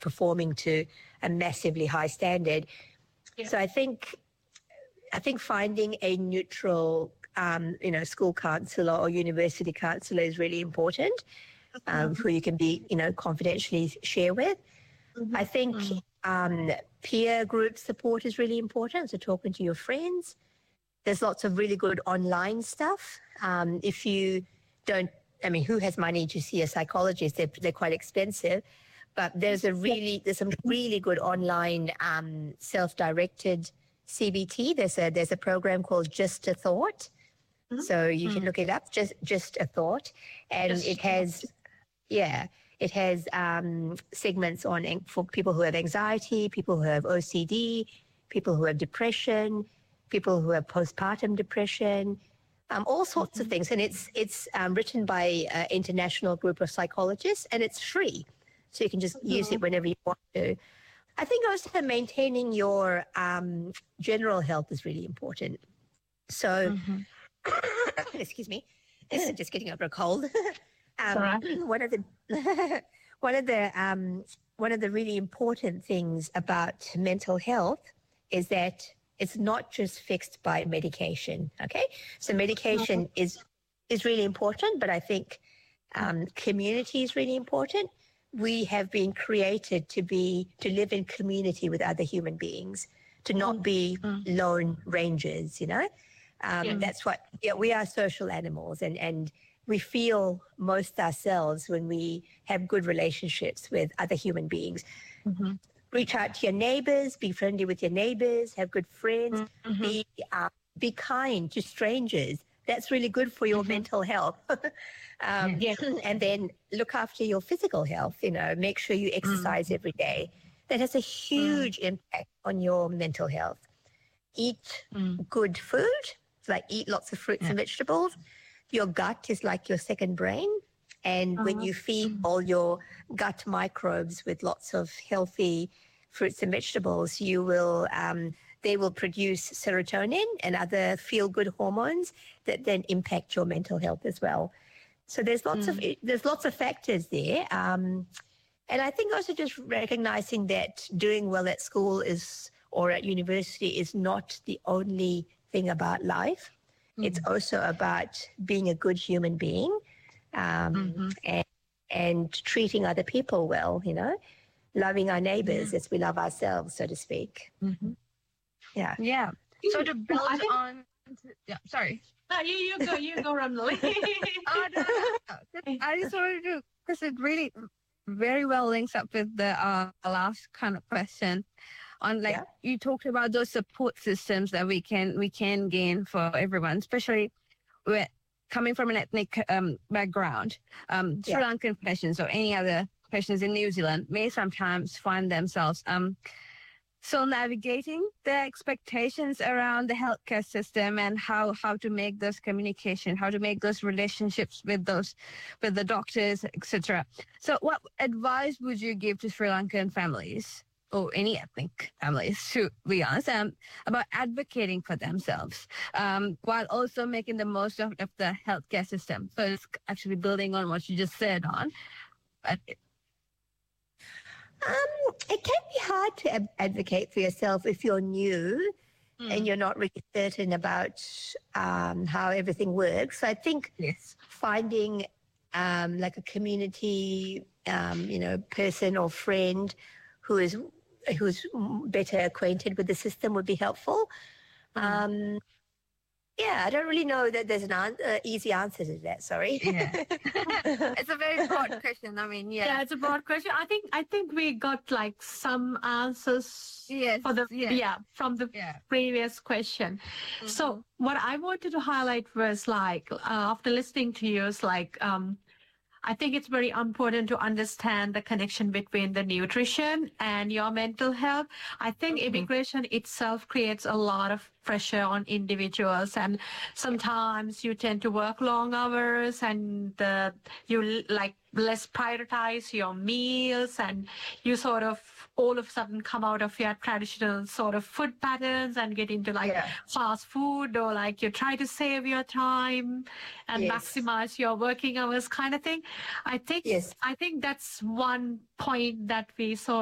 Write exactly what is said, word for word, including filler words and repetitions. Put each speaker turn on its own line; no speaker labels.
performing to a massively high standard.
Yeah.
So I think I think finding a neutral, um, you know, school counsellor or university counsellor is really important, um,
Mhm.
who you can be, you know, confidentially share with.
Mhm.
I think
Mhm.
um, peer group support is really important. So talking to your friends. There's lots of really good online stuff. Um, if you don't, I mean, who has money to see a psychologist? They're, they're quite expensive. But there's a really, there's some really good online um, self-directed C B T. There's a there's a program called Just a Thought.
Mhm.
So you can
Mhm.
look it up. Just Just a Thought, and
Just
it has, yeah, it has um, segments on an- for people who have anxiety, people who have O C D, people who have depression, people who have postpartum depression, um, all sorts of
Mhm.
things. And it's it's um, written by an international group of psychologists, and it's free, so you can just use it
Mhm.
whenever you want to. I think also maintaining your um, general health is really important. So,
Mhm.
excuse me, just getting over a cold.
It's all
um,
right.
one of the one of the um, one of the really important things about mental health is that it's not just fixed by medication. Okay, so medication is is really important, but I think um, community is really important. We have been created to be to live in community with other human beings, to not be
Mhm.
lone rangers. You know, um,
Yeah.
that's what. Yeah, we are social animals, and and we feel most ourselves when we have good relationships with other human beings.
Mhm.
Reach out to your neighbors, be friendly with your neighbors, have good friends,
Mhm.
be uh, be kind to strangers. That's really good for your
Mhm.
mental health. um,
Yeah.
and then look after your physical health. You know, make sure you
Mm.
exercise every day. That has a
Mm.
huge impact on your mental health. Eat
Mm.
good food, like eat lots of fruits
Yeah.
and vegetables. Your gut is like your second brain. And when
Uh-huh.
you feed
Mm.
all your gut microbes with lots of healthy fruits and vegetables, you will um, they will produce serotonin and other feel-good hormones that then impact your mental health as well. So there's lots of
Mm.
there's lots of factors there, um, and I think also just recognizing that doing well at school is or at university is not the only thing about life. It's
Mm.
also about being a good human being, um,
Mhm.
and, and treating other people well, you know, loving our
Yeah.
neighbors as we love ourselves, so to speak.
Mhm.
Yeah.
Yeah. So to
Well,
build
I think
on, yeah. Sorry.
no, you you go you go, Ramlali.
Oh no, no, no. I just wanted to because it really very well links up with the uh, last kind of question on like
Yeah.
you talked about those support systems that we can we can gain for everyone, especially with coming from an ethnic um, background. Um, Sri
Yeah.
Lankan patients or any other patients in New Zealand may sometimes find themselves um, still navigating the expectations around the healthcare system and how how to make those communication, how to make those relationships with those with the doctors, et cetera. So, what advice would you give to Sri Lankan families or any ethnic families, to be honest, um, about advocating for themselves um, while also making the most of, of the healthcare system? So, it's actually building on what you just said on. But,
Um, it can be hard to ad- advocate for yourself if you're new and
mm,
you're not really certain about um, how everything works. So I think
yes.
finding um, like a community, um, you know, person or friend who is who's better acquainted with the system would be helpful.
Mm.
Um, yeah, I don't really know that there's an an- uh, easy answer to that. Sorry.
Yeah. It's a very broad question. I mean, yeah.
Yeah, it's a broad question. I think I think we got like some answers
Yes.
for the
Yes.
yeah from the
Yeah.
previous question.
Mhm.
So what I wanted to highlight was like uh, after listening to you, is like um, I think it's very important to understand the connection between the nutrition and your mental health. I think
Mhm.
immigration itself creates a lot of pressure on individuals, and sometimes you tend to work long hours and uh, you l- like less prioritize your meals, and you sort of all of a sudden come out of your traditional sort of food patterns and get into like
Yeah.
fast food, or like you try to save your time and
Yes.
maximize your working hours kind of thing. I think
Yes.
I think that's one point that we sort